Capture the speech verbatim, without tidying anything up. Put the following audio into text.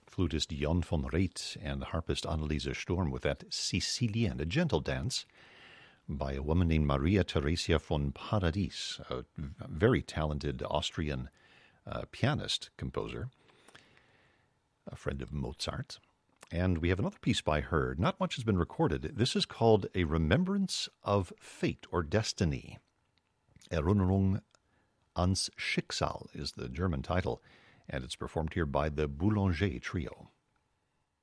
flutist Jan von Reit and harpist Anneliese Sturm with that Sicilienne, a gentle dance by a woman named Maria Theresia von Paradis, a very talented Austrian uh, pianist, composer, a friend of Mozart. And we have another piece by her. Not much has been recorded. This is called A Remembrance of Fate or Destiny. Erinnerung ans Schicksal is the German title, and it's performed here by the Boulanger Trio.